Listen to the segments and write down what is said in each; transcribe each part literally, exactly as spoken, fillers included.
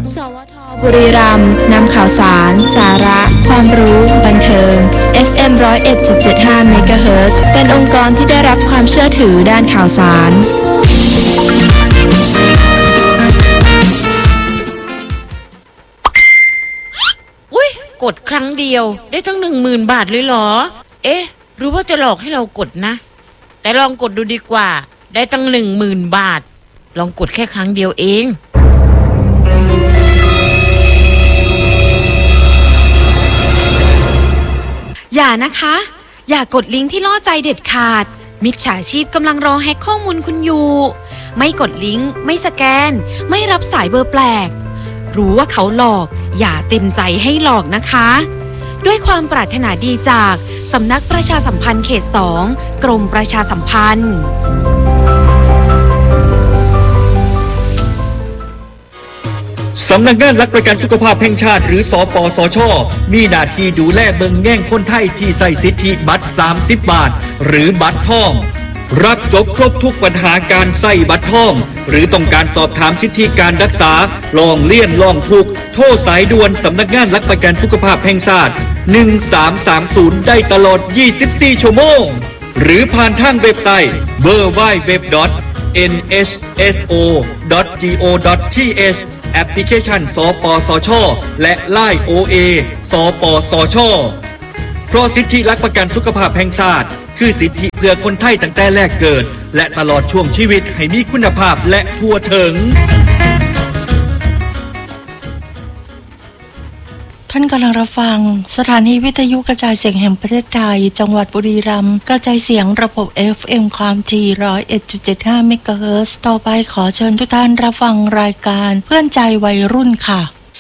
สวท.บุรีรัมย์นำข่าวสารสาระความรู้บันเทิง เอฟ เอ็ม หนึ่งศูนย์เอ็ดจุดเจ็ดห้า เมกะเฮิรตซ์เป็นองค์กรที่ได้รับความเชื่อถือด้านข่าวสารอุ๊ยกดครั้งเดียวได้ตั้ง หนึ่งหมื่น บาทเลยเหรอเอ๊ะหรือว่าจะหลอกให้เรากดนะแต่ลองกดดูดีกว่าได้ตั้ง หนึ่งหมื่น บาทลองกดแค่ครั้งเดียวเองอย่านะคะอย่ากดลิงก์ที่ล่อใจเด็ดขาดมิจฉาชีพกำลังรอแฮกข้อมูลคุณอยู่ไม่กดลิงก์ไม่สแกนไม่รับสายเบอร์แปลกรู้ว่าเขาหลอกอย่าเต็มใจให้หลอกนะคะด้วยความปรารถนาดีจากสำนักประชาสัมพันธ์เขตสองกรมประชาสัมพันธ์สำนักงานหลักประกันสุขภาพแห่งชาติหรือสปสช.มีหน้าที่ดูแลเบิ่งแย่งคนไทยที่ใส่สิทธิบัตรสามสิบบาทหรือบัตรทองรับจบครบทุกปัญหาการใส่บัตรทองหรือต้องการสอบถามสิทธิการรักษาลองเลี่ยนลองทุกโทรสายด่วนสำนักงานหลักประกันสุขภาพแห่งชาติหนึ่งสามสามศูนย์ได้ตลอดยี่สิบสี่ชั่วโมงหรือผ่านทางเว็บไซต์ ดับเบิลยู ดับเบิลยู ดับเบิลยู ดอท เอ็น เอช เอส โอ ดอท จี โอ ดอท ที เอช แอปพลิเคชันสปสช.และ ไลน์ โอ เอ สปสช.เพราะสิทธิหลักประกันสุขภาพแห่งชาติคือสิทธิเพื่อคนไทยตั้งแต่แรกเกิดและตลอดช่วงชีวิตให้มีคุณภาพและทั่วถึงท่านกำลังรับฟังสถานีวิทยุกระจายเสียงแห่งประเทศไทยจังหวัดบุรีรัมย์กระจายเสียงระบบ เอฟ เอ็ม ความถี่ หนึ่งศูนย์เอ็ดจุดเจ็ดห้า เมกะเฮิรตซ์ต่อไปขอเชิญทุกท่านรับฟังรายการเพื่อนใจวัยรุ่นค่ะ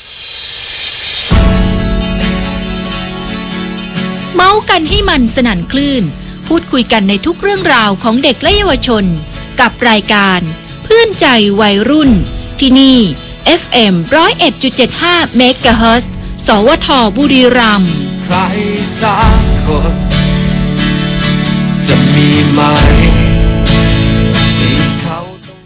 เมาส์กันให้มันสนั่นคลื่นพูดคุยกันในทุกเรื่องราวของเด็กและเยาวชนกับรายการเพื่อนใจวัยรุ่นที่นี่ เอฟ เอ็ม หนึ่งศูนย์เอ็ดจุดเจ็ดห้า เมกะเฮิรตซ์สวท.บุรีรัมย์ใครสักคนจะมีไหมที่เขา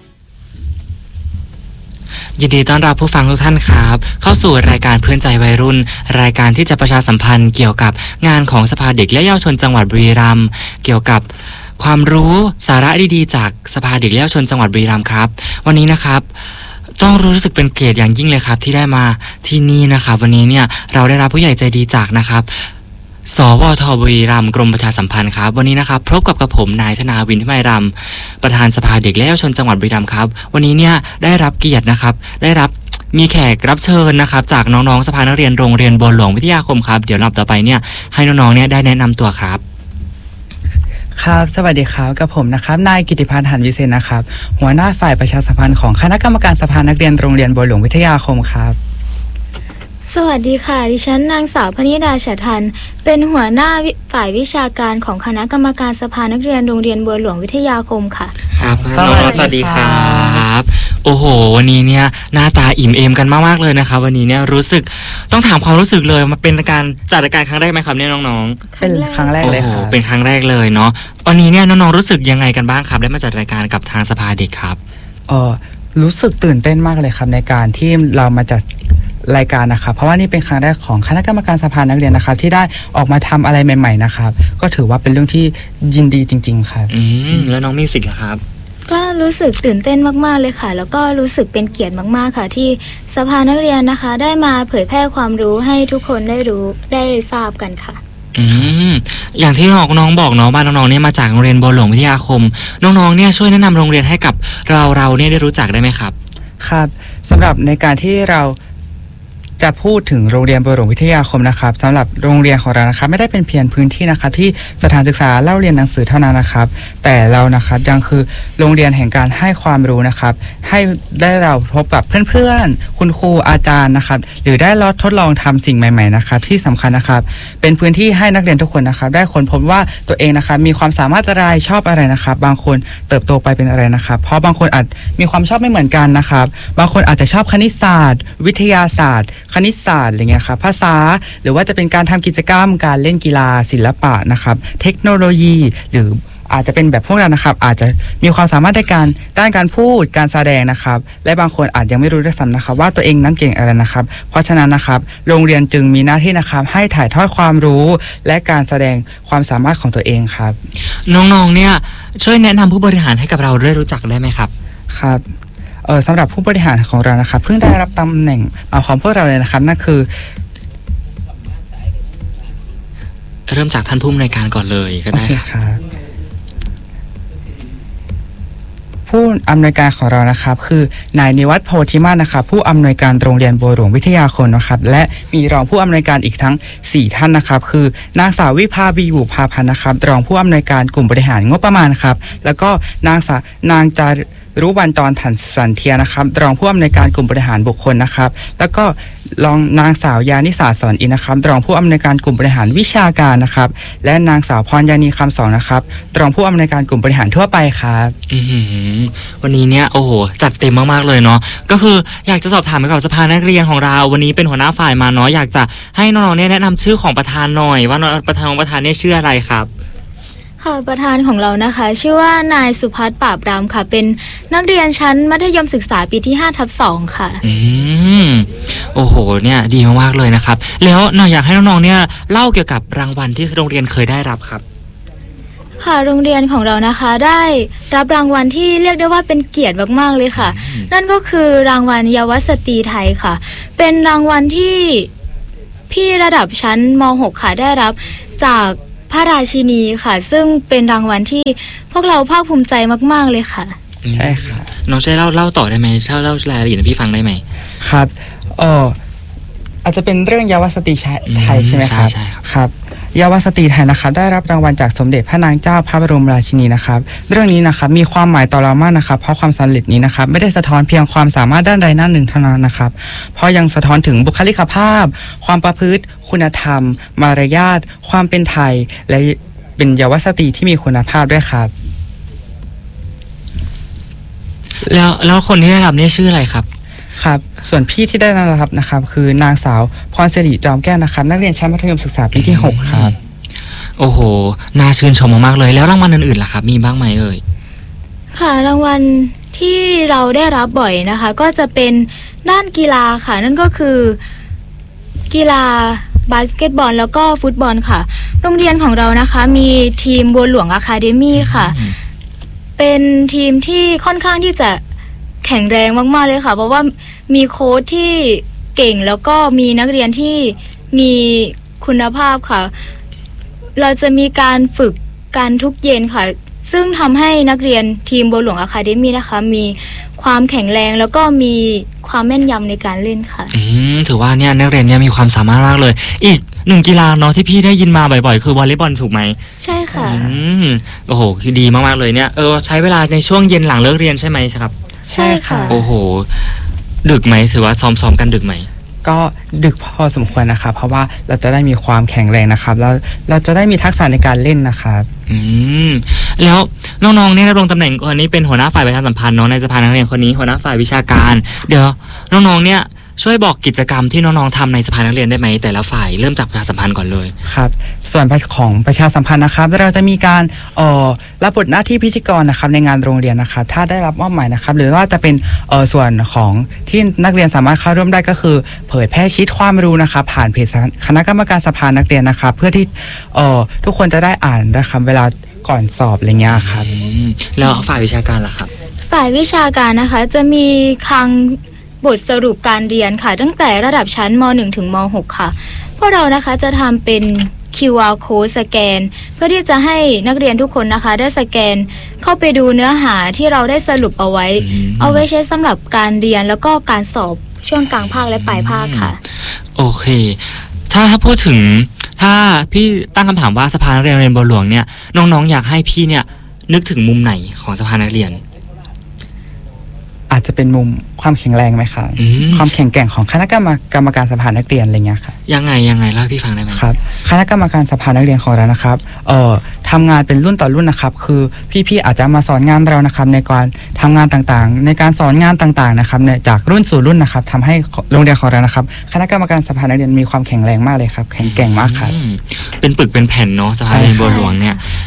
ยินดีต้อนรับผู้ฟังทุกท่านครับเข้าสู่รายการเพื่อนใจวัยรุ่นรายการที่จะประชาสัมพันธ์เกี่ยวกับงานของสภาเด็กและเยาวชนจังหวัดบุรีรัมย์เกี่ยวกับความรู้สาระดีๆจากสภาเด็กและเยาวชนจังหวัดบุรีรัมย์ครับวันนี้นะครับต้องรู้สึกเป็นเกียรติอย่างยิ่งเลยครับที่ได้มาที่นี่นะครับวันนี้เนี่ยเราได้รับผู้ใหญ่ใจดีจากนะครับสวท.บุรีรัมย์กรมประชาสัมพันธ์ครับวันนี้นะครับพบกับกระผมนายธนาวินทิมัยรำประธานสภาเด็กและเยาวชนจังหวัดบุรีรัมย์ครับวันนี้เนี่ยได้รับเกียรตินะครับได้รับมีแขกรับเชิญนะครับจากน้องๆสภานักเรียนโรงเรียนบัวหลวงวิทยาคมครับเดี๋ยวลำต่อไปเนี่ยให้น้องๆเนี่ยได้แนะนำตัวครับครับสวัสดีครับกับผมนะครับนายกิติพันธ์หันวิเศษนะครับหัวหน้าฝ่ายประชาสัมพันธ์ของคณะกรรมการสภานักเรียนโรงเรียนบัวหลวงวิทยาคมครับสวัสดีค่ะดิฉันนางสาวพนิดาฉทันเป็นหัวหน้าฝ่ายวิชาการของคณะกรรมการสภานักเรียนโรงเรียนบัวหลวงวิทยาคมค่ะครับน้องสวัสดีครับโอ้โหวันนี้เนี่ยหน้าตาอิ่มเอมกันมากๆเลยนะครับวันนี้เนี่ยรู้สึกต้องถามความรู้สึกเลยมาเป็นการจัดรายการครั้งแรกไหมครับเนี่ยน้องๆเป็นครั้งแรกเลยครับเป็นครั้งแรกเลยเนาะวันนี้เนี่ยน้องๆรู้สึกยังไงกันบ้างครับได้มาจัดรายการกับทางสภาเด็กครับเออรู้สึกตื่นเต้นมากเลยครับในการที่เรามาจัดรายการนะครับเพราะว่านี่เป็นครั้งแรกของคณะกรรมการสภานักเรียนนะครับที่ได้ออกมาทำอะไรใหม่ๆนะครับก็ถือว่าเป็นเรื่องที่ยินดีจริงๆครับอืมแล้วน้องมิวสิกล่ะครับก็รู้สึกตื่นเต้นมากๆเลยค่ะแล้วก็รู้สึกเป็นเกียรติมากๆค่ะที่สภานักเรียนนะคะได้มาเผยแพร่ความรู้ให้ทุกคนได้รู้ได้ทราบกันค่ะอืมอย่างที่น้องๆบอกเนาะบ้านน้องๆเนี่ยมาจากโรงเรียนบัวหลวงวิทยาคมน้องๆเนี่ยช่วยแนะนำโรงเรียนให้กับเราเราเนี่ยได้รู้จักได้ไหมครับครับสำหรับในการที่เราจะพูดถึงโรงเรียนบัวหลวงวิทยาคมนะครับสำหรับโรงเรียนของเรานะครับไม่ได้เป็นเพียงพื้นที่นะครับที่สถานศึกษาเล่าเรียนหนังสือเท่านั้นนะครับแต่เรานะครับยังคือโรงเรียนแห่งการให้ความรู้นะครับให้ได้เราพบกับเพื่อนๆคุณครูอาจารย์นะครับหรือได้ลองทดลองทำสิ่งใหม่ๆนะครับที่สำคัญนะครับเป็นพื้นที่ให้นักเรียนทุกคนนะครับได้ค้นพบว่าตัวเองนะครับมีความสามารถอะไรชอบอะไรนะครับบางคนเติบโตไปเป็นอะไรนะครับเพราะบางคนอาจมีความชอบไม่เหมือนกันนะครับบางคนอาจจะชอบคณิตศาสตร์วิทยาศาสตร์คณิตศาสตร์อะไรเงี้ยครับภาษาหรือว่าจะเป็นการทำกิจกรรมการเล่นกีฬาศิลปะนะครับเทคโนโลยีหรืออาจจะเป็นแบบพวกเรานะครับอาจจะมีความสามารถในการด้านการพูดการแสดงนะครับและบางคนอาจยังไม่รู้ด้วยซ้ำนะครับว่าตัวเองนั้นเก่งอะไรนะครับเพราะฉะนั้นนะครับโรงเรียนจึงมีหน้าที่นะครับให้ถ่ายทอดความรู้และการแสดงความสามารถของตัวเองครับน้องๆเนี่ยช่วยแนะนำผู้บริหารให้กับเราได้รู้จักได้ไหมครับครับเออสำหรับผู้บริหารของเรานะครับเพิ่งได้รับตำแหน่งเอาของพวกเราเลยนะครับนั่นคือเริ่มจากท่านผู้อำนวยการก่อนเลยก็ได้ครับผู้อำนวยการของเรานะครับคือนายนิวัฒน์โพธิมาศนะครับผู้อำนวยการโรงเรียนบัวหลวงวิทยาคมนะครับและมีรองผู้อำนวยการอีกทั้งสี่ท่านนะครับคือนางสาววิภาบีบุภาพันธ์นะครับรองผู้อำนวยการกลุ่มบริหารงบประมาณครับแล้วก็นางสานางจารู้วันตอนถันสันเทียนะครับรองผู้อำนวยการกลุ่มบริหารบุคคลนะครับแล้วก็รองนางสาวยานิสาสอนอินนะครับรองผู้อำนวยการกลุ่มบริหารวิชาการนะครับและนางสาวพรยานีคำสอนนะครับรองผู้อำนวยการกลุ่มบริหารทั่วไปครับอืมวันนี้เนี่ยโอ้โหจัดเต็มมากๆเลยเนาะก็คืออยากจะสอบถามเกี่ยวกับสภานักเรียนของเราวันนี้เป็นหัวหน้าฝ่ายมาเนาะอยากจะให้น้องๆเนี่ยแนะนำชื่อของประธานหน่อยว่าประธานของประธานเนี่ยชื่ออะไรครับค่ะประธานของเรานะคะชื่อว่านายสุพัฒน์ปราบรามค่ะเป็นนักเรียนชั้นมัธยมศึกษาปีที่ ห้าทับสอง ค่ะอืมโอ้โหเนี่ยดีมากๆเลยนะครับแล้วหน่อยอยากให้น้องๆเนี่ยเล่าเกี่ยวกับรางวัลที่โรงเรียนเคยได้รับครับค่ะโรงเรียนของเรานะคะได้รับรางวัลที่เรียกได้ว่าเป็นเกียรติมากๆเลยค่ะนั่นก็คือรางวัลเยาวสตรีไทยค่ะเป็นรางวัลที่พี่ระดับชั้นม หก ค่ะได้รับจากพระราชินีค่ะซึ่งเป็นรางวัลที่พวกเราภาคภูมิใจมากๆเลยค่ะใช่ค่ะน้องช่วยเล่าเล่าต่อได้ไหมเล่าเล่ารายละเอียดให้พี่ฟังได้ไหมครับเอออาจจะเป็นเรื่องเยาวสตรีไทยใช่ไหมครับใช่ครับครับเยาวสตรีไทยนะครับได้รับรางวัลจากสมเด็จพระนางเจ้าพระบรมราชินีนะครับเรื่องนี้นะครับมีความหมายต่อเรามากนะครับเพราะความสำเร็จนี้นะครับไม่ได้สะท้อนเพียงความสามารถด้านใดด้านหนึ่งเท่านั้นนะครับเพราะยังสะท้อนถึงบุคลิกภาพความประพฤติคุณธรรมมารยาทความเป็นไทยและเป็นเยาวสตรีที่มีคุณภาพด้วยครับแล้วแล้วคนที่ได้รับนี่ชื่ออะไรครับครับส่วนพี่ที่ได้รับนะครับคือนางสาวพรศิริจอมแก้วนะครับนักเรียนชั้นมัธยมศึกษาปีที่หกครับโอ้โหน่าชื่นชมมากๆเลยแล้วรางวัลอื่นๆล่ะครับมีบ้างไหมเอ่ยค่ะรางวัลที่เราได้รับบ่อยนะคะก็จะเป็นด้านกีฬาค่ะนั่นก็คือกีฬาบาสเกตบอลแล้วก็ฟุตบอลค่ะโรงเรียนของเรานะคะมีทีมบัวหลวงอะคาเดมี่ค่ะเป็นทีมที่ค่อนข้างที่จะแข็งแรงมากๆเลยค่ะเพราะว่ามีโค้ชที่เก่งแล้วก็มีนักเรียนที่มีคุณภาพค่ะเราจะมีการฝึกกันทุกเย็นค่ะซึ่งทำให้นักเรียนทีมบัวหลวงอะคาเดมี่นะคะมีความแข็งแรงแล้วก็มีความแม่นยำในการเล่นค่ะอืมถือว่าเนี่ยนักเรียนเนี่ยมีความสามารถมากเลยอีกหนึ่งกีฬาเนาะที่พี่ได้ยินมาบ่อยๆคือวอลเลย์บอลถูกไหมใช่ค่ะอืมโอ้โหคือดีมากๆเลยเนี่ยเออใช้เวลาในช่วงเย็นหลังเลิกเรียนใช่ไหมครับใช่ค่ะโอ้โหดึกไหมถือว่าซ้อมๆกันดึกไหมก็ดึกพอสมควรนะครับเพราะว่าเราจะได้มีความแข็งแรงนะครับแล้วเราจะได้มีทักษะในการเล่นนะครับอืมแล้วน้องๆเนี่ยดำรงตำแหน่งคนนี้เป็นหัวหน้าฝ่ายประชาสัมพันธ์เนาะในสภานักเรียนคนนี้หัวหน้าฝ่ายวิชาการเดี๋ยวน้องๆเนี่ยช่วยบอกกิจกรรมที่น้องๆทำในสภานักเรียนได้ไหมแต่ละฝ่ายเริ่มจากประชาสัมพันธ์ก่อนเลยครับส่วนของประชาสัมพันธ์นะครับเราจะมีการเอ่อรับบทหน้าที่พิธีกรนะครับในงานโรงเรียนนะครับถ้าได้รับมอบหมายนะครับหรือว่าจะเป็นเอ่อส่วนของที่นักเรียนสามารถเข้าร่วมได้ก็คือเผยแพร่ชีทความรู้นะครับผ่านเพจคณะกรรมการสภานักเรียนนะครับเพื่อที่เอ่อทุกคนจะได้อ่านนะครับเวลาก่อนสอบอะไรเงี้ยครับแล้วฝ่ายวิชาการล่ะครับฝ่ายวิชาการนะคะจะมีคลังบทสรุปการเรียนค่ะตั้งแต่ระดับชั้นม หนึ่ง ถึงม หก ค่ะพวกเรานะคะจะทำเป็น คิว อาร์ code สแกนเพื่อที่จะให้นักเรียนทุกคนนะคะได้สแกนเข้าไปดูเนื้อหาที่เราได้สรุปเอาไว้เอาไว้ใช้สำหรับการเรียนแล้วก็การสอบช่วงกลางภาคและปลายภาคค่ะโอเคถ้าถ้าพูดถึงถ้าพี่ตั้งคำถามว่าสภานักเรียนโรงเรียนบัวหลวงเนี่ยน้องๆอยากให้พี่เนี่ยนึกถึงมุมไหนของสภานักเรียนอาจจะเป็นมุมความแข็งแรงไหมคะความแข็งแกร่งของคณะกรรมกรรมการสภานักเรียนอะไรเงี้ยค่ะยังไงยังไงเล่าให้พี่ฟังได้ไหมครับคณะกรรมการสภานักเรียนของเรานะครับเอ่อทำงานเป็นรุ่นต่อรุ่นนะครับคือพี่ๆอาจจะมาสอนงานเรานะครับในการทำงานต่างๆในการสอนงานต่างๆนะครับเนี่ยจากรุ่นสู่รุ่นนะครับทำให้โรงเรียนของเรานะครับคณะกรรมการสภานักเรียนมีความแข็งแรงมากเลยครับแข็งแกร่งมากครับเป็นปึกเป็นแผ่นเนาะสภานักเรียนบัวหลวงเนี่ย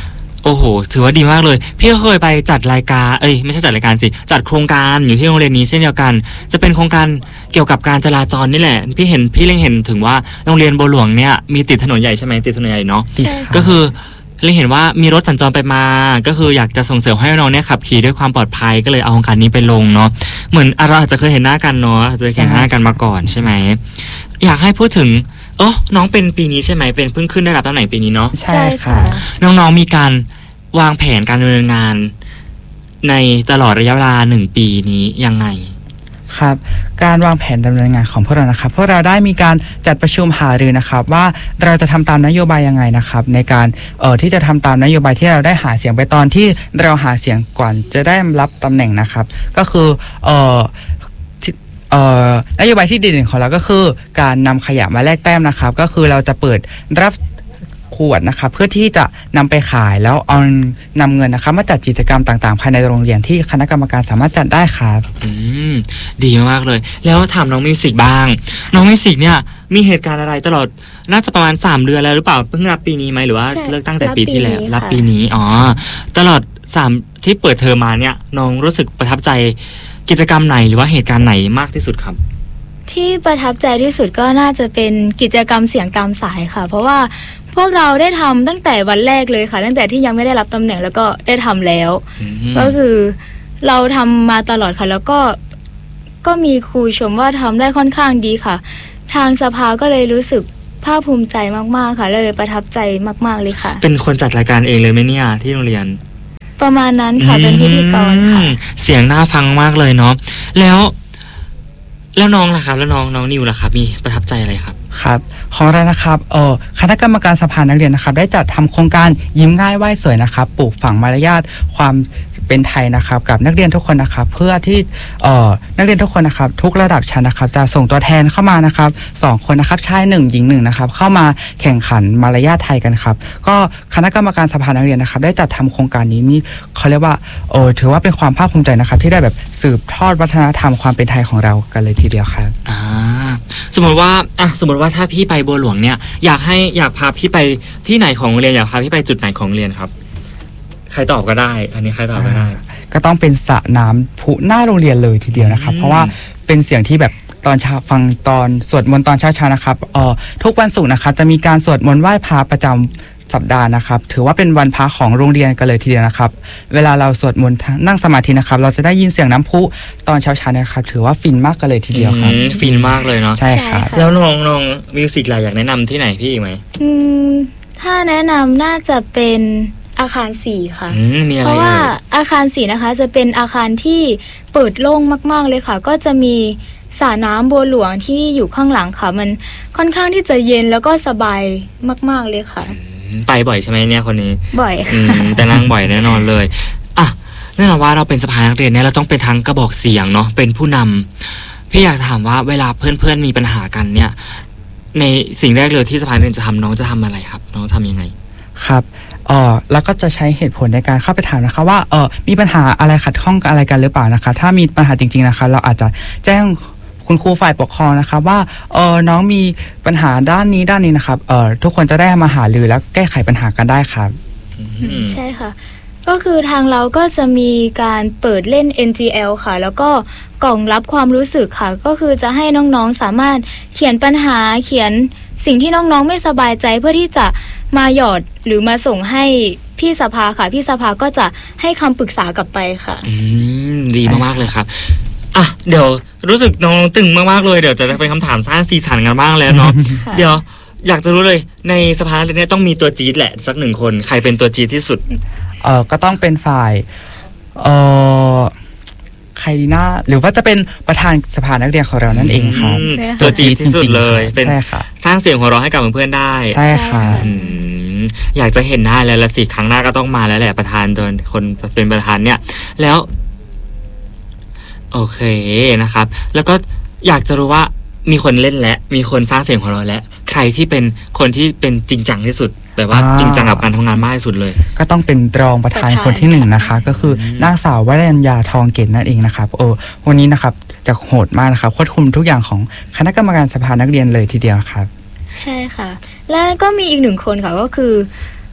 โอ้โหถือว่าดีมากเลยพี่ก็เคยไปจัดรายการเอ้ยไม่ใช่จัดรายการสิจัดโครงการอยู่ที่โรงเรียนนี้เช่นเดียวกันจะเป็นโครงการเกี่ยวกับการจราจรนี่แหละพี่เห็นพี่เล็งเห็นถึงว่าโรงเรียนบัวหลวงเนี่ยมีติดถนนใหญ่ใช่ไหมติดถนนใหญ่เนาะก็คือเล็งเห็นว่ามีรถสัญจรไปมาก็คืออยากจะส่งเสริมให้น้องเนี่ยขับขี่ด้วยความปลอดภัยก็เลยเอาโครงการนี้ไปลงเนาะเหมือนเราอาจจะเคยเห็นหน้ากันเนาะอาจจะเคยเห็นหน้ากันมาก่อนใช่ไหมอยากให้พูดถึงเออน้องเป็นปีนี้ใช่ไหมเป็นเพิ่งขึ้นได้รับตำแหน่งปีนี้เนาะใช่ค่ะน้องๆมีการวางแผนการดำเนินงานในตลอดระยะเวลาหนึ่งปีนี้ยังไงครับการวางแผนดำเนินงานของพวกเรานะครับพวกเราได้มีการจัดประชุมหารือนะครับว่าเราจะทำตามนโยบายยังไงนะครับในการเอ่อที่จะทำตามนโยบายที่เราได้หาเสียงไปตอนที่เราหาเสียงก่อนจะได้รับตำแหน่งนะครับก็คือเอ่อเอ่อนโยบายที่เด่นของเราก็คือการนำขยะมาแลกแต้มนะครับก็คือเราจะเปิดรับขวดนะครับเพื่อที่จะนำไปขายแล้วเอานำเงินนะครับมาจัดกิจกรรมต่างๆภายในโรงเรียนที่คณะกรรมการสามารถจัดได้ครับอืมดีมากๆเลยแล้วถามน้องมิวสิกบ้างน้องมิวสิกเนี่ยมีเหตุการณ์อะไรตลอดน่าจะประมาณสามเดือนแล้วหรือเปล่าเพิ่งรับปีนี้ไหมหรือว่าเลิกตั้งแต่ปีที่แล้วรับปีนี้อ๋อตลอดสามที่เปิดเทอมมาเนี่ยน้องรู้สึกประทับใจกิจกรรมไหนหรือว่าเหตุการณ์ไหนมากที่สุดครับที่ประทับใจที่สุดก็น่าจะเป็นกิจกรรมเสียงตามสายค่ะเพราะว่าพวกเราได้ทำตั้งแต่วันแรกเลยค่ะตั้งแต่ที่ยังไม่ได้รับตำแหน่งแล้วก็ได้ทำแล้ว mm-hmm. ก็คือเราทำมาตลอดค่ะแล้วก็ก็มีครูชมว่าทำได้ค่อนข้างดีค่ะทางสภาก็เลยรู้สึกภาคภูมิใจมากๆค่ะเลยประทับใจมากๆเลยค่ะเป็นคนจัดรายการเองเลยไหมเนี่ยที่โรงเรียนประมาณนั้นค่ะ mm-hmm. เป็นพิธีกรค่ะเสียงน่าฟังมากเลยเนาะแล้วแล้วน้องล่ะครับแล้วน้องน้องนิวล่ะครับมีประทับใจอะไรครับครับของเรานะครับเอ่อคณะกรรมการสภานักเรียนนะครับได้จัดทำโครงการยิ้มง่ายไหว้สวยนะครับปลูกฝังมารยาทความเป็นไทยนะครับกับนักเรียนทุกคนนะครับเพื่อที่เอ่อนักเรียนทุกคนนะครับทุกระดับชั้นนะครับจะส่งตัวแทนเข้ามานะครับสองคนนะครับชายหนึ่งหญิงหนึ่งนะครับเข้ามาแข่งขันมารยาทไทยกันครับก็คณะกรรมการสภานักเรียนนะครับได้จัดทำโครงการนี้นี่เขาเรียกว่าเออถือว่าเป็นความภาคภูมิใจนะครับที่ได้แบบสืบทอดวัฒนธรรมความเป็นไทยของเรากันเลยทีเดียวครับอ่าสมมติว่าอ่ะสมมติว่าถ้าพี่ไปบัวหลวงเนี่ยอยากให้อยากพาพี่ไปที่ไหนของโรงเรียนอยากพาพี่ไปจุดไหนของโรงเรียนครับใครตอบก็ได้อันนี้ใครตอบก็ได้ก็ต้องเป็นสระน้ำพุหน้าโรงเรียนเลยทีเดียวนะครับเพราะว่าเป็นเสียงที่แบบตอนเช้าฟังตอนสวดมนต์ตอนเช้าๆนะครับเอ่อทุกวันศุกร์นะครับจะมีการสวดมนต์ไหว้พระประจำสัปดาห์นะครับถือว่าเป็นวันพระของโรงเรียนกันเลยทีเดียวนะครับเวลาเราสวดมนต์นั่งสมาธินะครับเราจะได้ยินเสียงน้ำพุตอนเช้าๆนะครับถือว่าฟินมากกันเลยทีเดียวครับฟินมากเลยเนาะใช่ครับแล้วน้องน้องมิวสิกอะไรอยากแนะนำที่ไหนพี่อีกไหมอืมถ้าแนะนำน่าจะเป็นอาคารสี่ค่ะเพราะว่าอาคารสี่นะคะจะเป็นอาคารที่เปิดโล่งมากๆเลยค่ะก็จะมีสระน้ำบัวหลวงที่อยู่ข้างหลังค่ะมันค่อนข้างที่จะเย็นแล้วก็สบายมากๆเลยค่ะไปบ่อยใช่ไหมเนี่ยคนนี้บ่อยแต่นั่งบ่อยแน่นอนเลยอ่ะแน่นอนว่าเราเป็นสภานักเรียนเนี่ยเราต้องเป็นทั้งกระบอกเสียงเนาะเป็นผู้นำพี่อยากถามว่าเวลาเพื่อนๆมีปัญหากันเนี่ยในสิ่งแรกเลยที่สภานักเรียนจะทำน้องจะทำอะไรครับน้องทำยังไงครับเอ่อแล้วก็จะใช้เหตุผลในการเข้าไปถามนะคะว่าเออมีปัญหาอะไรขัดข้องอะไรกันหรือเปล่านะคะถ้ามีปัญหาจริงๆนะคะเราอาจจะแจ้งคุณครูฝ่ายปกครองนะครับว่าเออน้องมีปัญหาด้านนี้ด้านนี้นะครับเออทุกคนจะได้มาหารือแล้วแก้ไขปัญหากันได้ครับใช่ค่ะก็คือทางเราก็จะมีการเปิดเล่น เอ็น จี แอล ค่ะแล้วก็กล่องรับความรู้สึกค่ะก็คือจะให้น้องๆสามารถเขียนปัญหาเขียนสิ่งที่น้องๆไม่สบายใจเพื่อที่จะมาหยอดหรือมาส่งให้พี่สภาค่ะพี่สภาก็จะให้คำปรึกษากลับไปค่ะอืมดีมากๆเลยครับอ่ะเดี๋ยวรู้สึกน้องตึงมากๆเลยเดี๋ยวจะเป็นคำถามสร้างสีสันกันบ้างแล้วเนาะ เดี๋ยวอยากจะรู้เลยในสภาเนี่ยต้องมีตัวจี๊ดแหละสักหนึ่งคนใครเป็นตัวจี๊ดที่สุดเออก็ต้องเป็นฝ่ายเออใครดีนะหรือว่าจะเป็นประธานสภานักเรียนของเรานั่นเองครับตัวจี๊ดที่สุดเลยเป็นสร้างเสียงหัวเราะให้กับเพื่อนๆได้ใช่ค่ะอยากจะเห็นหน้าแล้วละสิครั้งหน้าก็ต้องมาแล้วแหละประธานตัวคนเป็นประธานเนี่ยแล้วโอเคนะครับแล้วก็อยากจะรู้ว่ามีคนเล่นและมีคนสร้างเสียงหัวเราะและใครที่เป็นคนที่เป็นจริงจังที่สุดแบบว่าจริงจังกับการทำงานมากที่สุดเลยก็ต้องเป็นรองประธานคนที่หนึ่งนะคะก็คือนางสาววรัญญาทองเกตนั่นเองนะครับโอ้วันนี้นะครับจะโหดมากนะครับควบคุมทุกอย่างของคณะกรรมการสภานักเรียนเลยทีเดียวครับใช่ค่ะและก็มีอีกหนึ่งคนค่ะก็คือ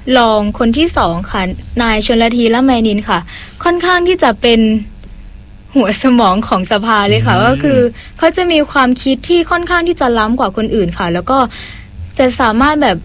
รองคนที่สองค่ะนายชลธีละไมนินค่ะค่อนข้างที่จะเป็นหัวสมองของสภาเลยค่ะก็คือเขาจะมีความคิดที่ค่อนข้างที่จะล้ำกว่าคนอื่นค่ะแล้วก็จะสามารถแบบ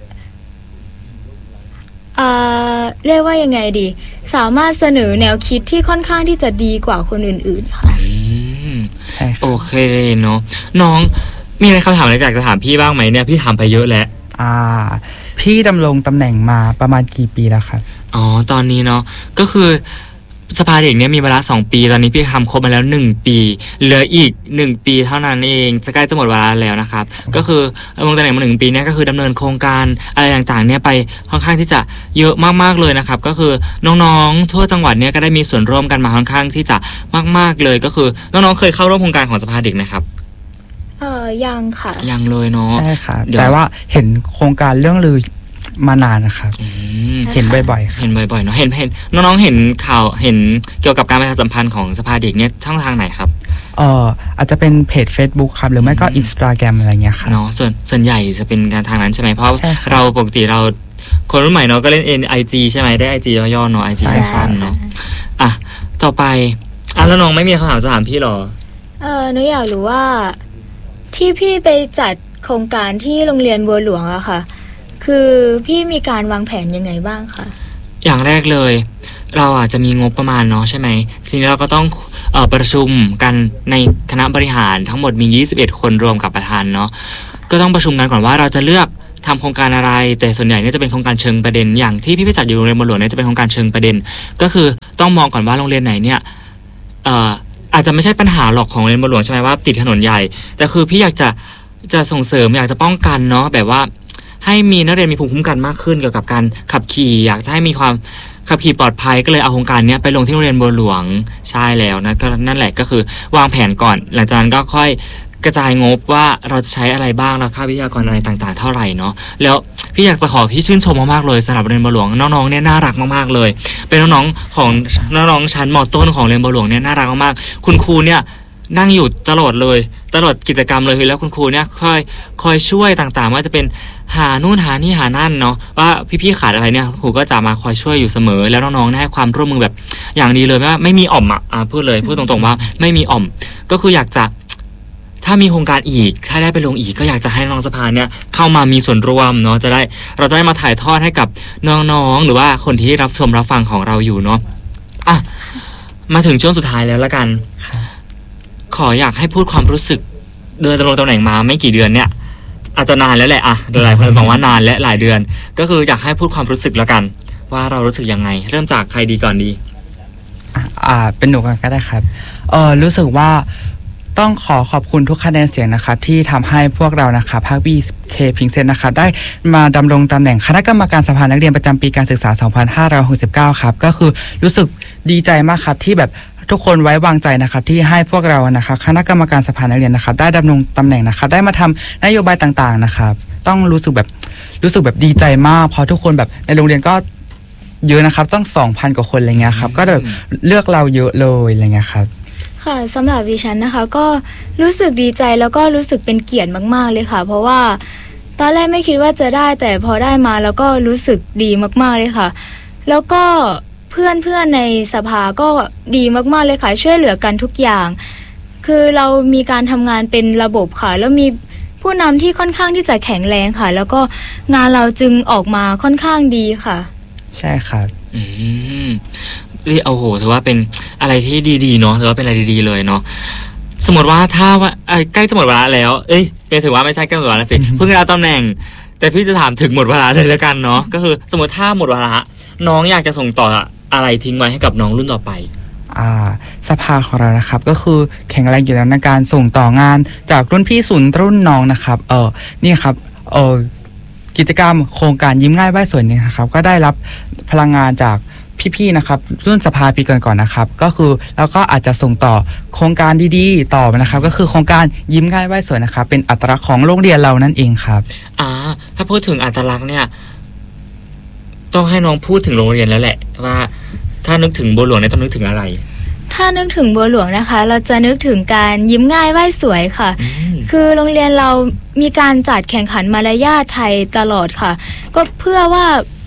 อ่าเรียกว่ายังไงดีสามารถเสนอแนวคิดที่ค่อนข้างที่จะดีกว่าคนอื่นๆค่ะใช่โอเคเนาะน้องมีอะไรคำถามอะไรอยากจะถามพี่บ้างไหมเนี่ยพี่ถามไปเยอะแล้วอ่าพี่ดำรงตำแหน่งมาประมาณกี่ปีแล้วครับอ๋อตอนนี้เนาะก็คือสภาเด็กเนี่ยมีเวลาสองปีตอนนี้พี่ทำครบมาแล้วหนึ่งปีเหลืออีกหนึ่งปีเท่านั้นเองจะใกล้จะหมดเวลาแล้วนะครับก็คือดำรงตำแหน่งมาหนึ่งปีเนี่ยก็คือดำเนินโครงการอะไรต่างๆเนี่ยไปค่อนข้างที่จะเยอะมากๆเลยนะครับก็คือน้องๆทั่วจังหวัดเนี่ยก็ได้มีส่วนร่วมกันมาค่อนข้างที่จะมากๆเลยก็คือน้องๆเคยเข้าร่วมโครงการของสภาเด็กไหมครับเออยังค่ะยังเลยเนาะใช่ค่ะแต่ว่าเห็นโครงการเรื่องลือมานานนะครับเห็นบ่อยๆเห็นบ่อยๆเนาะเห็นเห็นน้องๆเห็นข่าวเห็นเกี่ยวกับการประชาสัมพันธ์ของสภาเด็กเนี่ยช่องทางไหนครับเอ่ออาจจะเป็นเพจ Facebook ครับหรือไม่ก็ Instagram อะไรเงี้ยครับเนาะส่วนส่วนใหญ่จะเป็นการทางนั้นใช่ไหมเพราะเราปกติเราคนรุ่นใหม่เนาะก็เล่น ไอ จี ใช่ไหมได้ ไอ จี ย่อๆเนาะ ไอ จี สั้นๆเนาะอ่ะต่อไปอ่ะแล้วน้องไม่มีคำถามจะถามพี่หรอเออหนูอยากรู้ว่าที่พี่ไปจัดโครงการที่โรงเรียนบัวหลวงอะค่ะคือพี่มีการวางแผนยังไงบ้างคะอย่างแรกเลยเราอาจจะมีงบประมาณเนาะใช่ไหมทีนี้เราก็ต้องเอ่อประชุมกันในคณะบริหารทั้งหมดมียี่สิบเอ็ดคนรวมกับประธานเนาะก็ต้องประชุมกันก่อนว่าเราจะเลือกทำโครงการอะไรแต่ส่วนใหญ่เนี่ยจะเป็นโครงการเชิงประเด็นอย่างที่พี่ไปจัดอยู่โรงเรียนบัวหลวงเนี่ยจะเป็นโครงการเชิงประเด็นก็คือต้องมองก่อนว่าโรงเรียนไหนเนี่ยเอ่ออาจจะไม่ใช่ปัญหาหรอกของโรงเรียนบัวหลวงใช่ไหมว่าติดถนนใหญ่แต่คือพี่อยากจะจะส่งเสริมอยากจะป้องกันเนาะแบบว่าให้มีนักเรียนมีภูมิคุ้มกันมากขึ้นเกี่ยวกับการขับขี่อยากจะให้มีความขับขี่ปลอดภัยก็เลยเอาโครงการนี้ไปลงที่โรงเรียนบัวหลวงใช่แล้วนะก็นั่นแหละก็คือวางแผนก่อนหลังจากนั้นก็ค่อยกระจายงบว่าเราจะใช้อะไรบ้างแล้วค่าวิทยากรอะไรต่างๆเท่าไหร่เนาะแล้วพี่อยากจะขอพี่ชื่นชมมากๆเลยสำหรับโรงเรียนบัวหลวงน้องๆเนี่ยน่ารักมากๆเลยเป็นน้องๆของน้องๆชั้นม.ต้นของโรงเรียนบัวหลวงเนี่ยน่ารักมากๆคุณครูเนี่ยนั่งอยู่ตลอดเลยตลอดกิจกรรมเลยแล้วคุณครูเนี่ยคอยคอยช่วยต่างๆว่าจะเป็นหานู่นหานี่หานั่นเนาะว่าพี่ๆขาดอะไรเนี่ยครูก็จะมาคอยช่วยอยู่เสมอแล้วน้องๆให้ความร่วมมือแบบอย่างดีเลยว่าไม่มีอ่อมอ่ะพูดเลยพูดตรงๆว่าไม่มีอ่อมก็คืออยากจะถ้ามีโครงการอีกถ้าได้ไปลงอีกก็อยากจะให้น้องสภาเนี่ยเข้ามามีส่วนร่วมเนาะจะได้เราจะได้มาถ่ายทอดให้กับน้องๆหรือว่าคนที่รับชมรับฟังของเราอยู่เนาะอ่ะมาถึงช่วงสุดท้ายแล้วละกันขออยากให้พูดความรู้สึกเดินดำรงตำแหน่งมาไม่กี่เดือนเนี่ยอาจจะนานแล้วแหละอะหลายคนบอกว่านานและหลายเดือนก็คืออยากให้พูดความรู้สึกแล้วกันว่าเรารู้สึกยังไงเริ่มจากใครดีก่อนดีอ่าเป็นหนูกันก็ได้ครับเออรู้สึกว่าต้องขอขอบคุณทุกคะแนนเสียงนะครับที่ทำให้พวกเรานะครับภาค บี เค พิงเซนนะครับได้มาดำรงตำแหน่งคณะกรรมการสภานักเรียนประจำปีการศึกษา สองพันห้าร้อยหกสิบเก้า ครับก็คือรู้สึกดีใจมากครับที่แบบทุกคนไว้วางใจนะครับที่ให้พวกเรานะครับคณะกรรมการสภานักเรียนนะครับได้ดำรงตำแหน่งนะครับได้มาทำนโยบายต่างๆนะครับต้องรู้สึกแบบรู้สึกแบบดีใจมากเพราะทุกคนแบบในโรงเรียนก็เยอะนะครับต้อง สองพัน กว่าคนอะไรเงี้ยครับก็แบบเลือกเราเยอะเลยอะไรเงี้ยครับค่ะสำหรับดิฉันนะคะก็รู้สึกดีใจแล้วก็รู้สึกเป็นเกียรติมากๆเลยค่ะเพราะว่าตอนแรกไม่คิดว่าจะได้แต่พอได้มาแล้วก็รู้สึกดีมากๆเลยค่ะแล้วก็เพื่อนๆในสภาก็ดีมากๆเลยค่ะช่วยเหลือกันทุกอย่างคือเรามีการทำงานเป็นระบบค่ะแล้วมีผู้นำที่ค่อนข้างที่จะแข็งแรงค่ะแล้วก็งานเราจึงออกมาค่อนข้างดีค่ะใช่ครับอืมนี่โอ้โหถือว่าเป็นอะไรที่ดีๆเนาะถือว่าเป็นอะไรดีๆเลยเนาะสมมติว่าถ้าว่าใกล้จะหมดเวลาแล้วเอ้ยเป็นถือว่าไม่ใช่ใกล้หมดเวลาแล้วสิเพิ่งรับตำแหน่งแต่พี่จะถามถึงหมดเวลาเลยแล้วกันเนาะก็คือสมมติถ้าหมดเวลาน้องอยากจะส่งต่ออะไรทิ้งไว้ให้กับน้องรุ่นต่อไปอ่าสภาของเรานะครับก็คือแข็งแรงอยู่แล้วในการส่งต่องานจากรุ่นพี่สู่รุ่นน้องนะครับเออนี่ครับเออกิจกรรมโครงการยิ้มง่ายไหว้สวยนี่นะครับก็ได้รับพลังงานจากพี่ๆนะครับรุ่นสภาปีก่อนๆนะครับก็คือแล้วก็อาจจะส่งต่อโครงการดีๆต่อนะครับก็คือโครงการยิ้มง่ายไหว้สวยนะครับเป็นอัตลักษณ์ของโรงเรียนเรานั่นเองครับอ่าถ้าพูดถึงอัตลักษณ์เนี่ยต้องให้น้องพูดถึงโรงเรียนแล้วแหละว่าถ้านึกถึงบัวหลวงเนี่ยต้องนึกถึงอะไรถ้านึกถึงบัวหลวงนะคะเราจะนึกถึงการยิ้มง่ายไหว้สวยค่ะคือโรงเรียนเรามีการจัดแข่งขันมารยาทไทยตลอดค่ะก็เพื่อว่า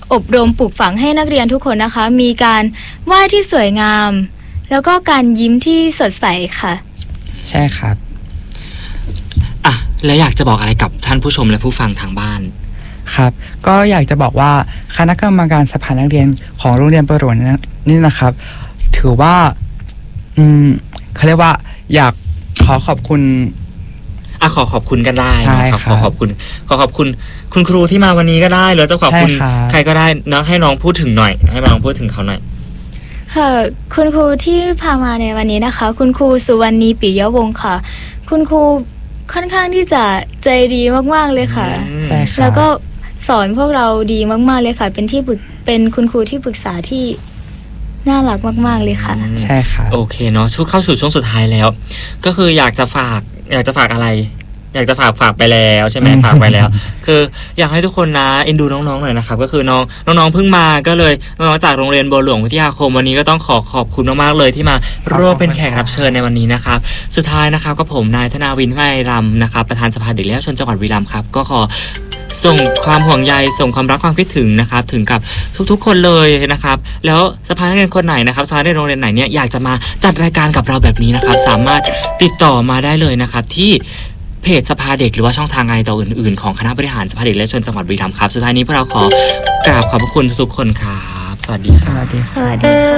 อบรมปลูกฝังให้นักเรียนทุกคนนะคะ มีการวาดที่สวยงาม แล้วก็การยิ้มที่สดใสค่ะใช่ครับอ่ะแล้วอยากจะบอกอะไรกับท่านผู้ชมและผู้ฟังทางบ้านครับก็อยากจะบอกว่าคณะกรรมการสภานักเรียนของโรงเรียนประหลวงนี่นะครับถือว่าอืมเขาเรียกว่าอยากขอขอบคุณอ่ะขอขอบคุณกันได้นะครับขอขอบคุณขอขอบคุณคุณครูที่มาวันนี้ก็ได้หรือจะขอบคุณใครก็ได้เนาะให้น้องพูดถึงหน่อยให้น้องพูดถึงเขาหน่อยค่ะคุณครูที่พามาในวันนี้นะคะคุณครูสุวรรณีปิยวงศ์ค่ะคุณครูค่อนข้างที่จะใจดีมากๆเลยค่ะใช่ค่ะแล้วก็สอนพวกเราดีมากๆเลยค่ะเป็นที่ปรึกเป็นคุณครูที่ปรึกษาที่น่ารักมากๆเลยค่ะใช่ค่ะโอเคเนาะช่วงเข้าสู่ช่วงสุดท้ายแล้วก็คืออยากจะฝากอยากจะฝากอะไรอยากจะฝากฝากไปแล้วใช่ไหมฝากไปแล้วคืออยากให้ทุกคนนะเอ็นดูน้องๆหน่อยนะครับก็คือน้องน้องๆเพิ่งมาก็เลยน้องๆจากโรงเรียนบัวหลวงวิทยาคมวันนี้ก็ต้องขอขอบคุณมากๆเลยที่มาร่วมเป็นแขกรับเชิญในวันนี้นะครับสุดท้ายนะครับก็ผมนายธนาวินไพรำนะครับประธานสภาเด็กและเยาวชนจังหวัดบุรีรัมย์ครับก็ขอส่งความห่วงใยส่งความรักความคิดถึงนะครับถึงกับทุกๆคนเลยนะครับแล้วสภานักเรียนคนไหนนะครับสภานักเรียนโรงเรียนไหนเนี่ยอยากจะมาจัดรายการกับเราแบบนี้นะครับสามารถติดต่อมาได้เลยนะครับที่เพจสภาเด็กหรือว่าช่องทางไงต่ออื่นๆของคณะบริหารสภาเด็กและเยาวชนจังหวัดบุรีรัมย์ครับสุดท้ายนี้พวกเราขอกราบขอบพระคุณทุกๆคนครับสวัสดีครับสวัสดีค่ะ